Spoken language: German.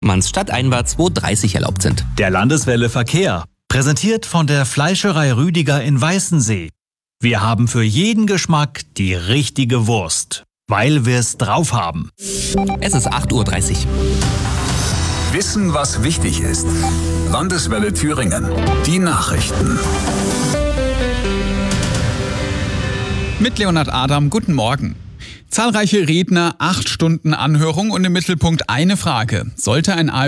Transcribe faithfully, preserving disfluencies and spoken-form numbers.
Manns stadteinwärts, wo dreißig erlaubt sind. Der Landeswelle Verkehr, präsentiert von der Fleischerei Rüdiger in Weißensee. Wir haben für jeden Geschmack die richtige Wurst, weil wir es drauf haben. Es ist acht Uhr dreißig. Wissen, was wichtig ist. Landeswelle Thüringen. Die Nachrichten. Mit Leonhard Adam, guten Morgen. Zahlreiche Redner, acht Stunden Anhörung und im Mittelpunkt eine Frage. Sollte ein